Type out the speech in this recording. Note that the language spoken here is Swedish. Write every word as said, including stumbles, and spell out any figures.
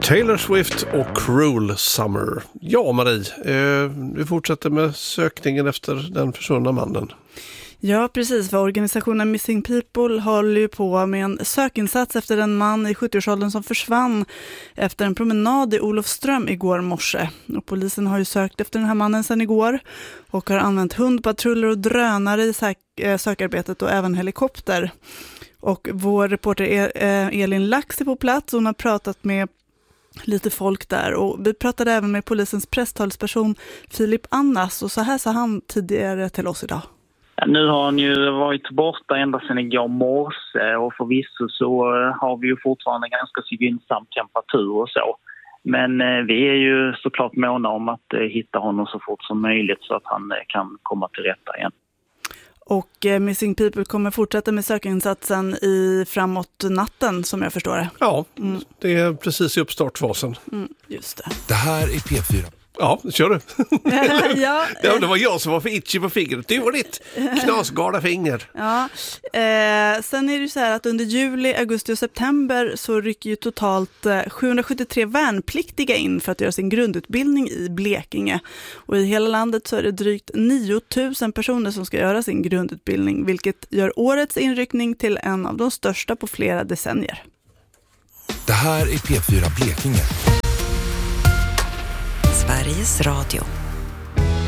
Taylor Swift och Cruel Summer. Ja, Marie, eh, vi fortsätter med sökningen efter den försvunna mannen. Ja, precis. För organisationen Missing People håller ju på med en sökinsats efter en man i sjuttioårsåldern som försvann efter en promenad i Olofström igår morse. Och polisen har ju sökt efter den här mannen sedan igår och har använt hundpatruller och drönare i sök- sökarbetet och även helikopter. Och vår reporter Elin Lax är på plats. Hon har pratat med lite folk där och vi pratade även med polisens presstalsperson Filip Annas och så här sa han tidigare till oss idag. Ja, nu har han ju varit borta ända sedan igår morse och förvisso så har vi ju fortfarande ganska så gynnsam temperatur och så. Men eh, vi är ju såklart måna om att eh, hitta honom så fort som möjligt så att han eh, kan komma till rätta igen. Och eh, Missing People kommer fortsätta med sökinsatsen i framåt natten som jag förstår det. Ja, mm. det är precis i uppstartfasen. Mm, just det. Det här är P fyra. Ja, kör du. ja. ja, det var jag som var för itchy på fingret. Det var ditt knasgala finger. Ja, eh, sen är det ju så här att under juli, augusti och september så rycker ju totalt eh, sjuhundrasjuttiotre värnpliktiga in för att göra sin grundutbildning i Blekinge. Och i hela landet så är det drygt nio tusen personer som ska göra sin grundutbildning, vilket gör årets inryckning till en av de största på flera decennier. Det här är P fyra Blekinge. Sveriges Radio.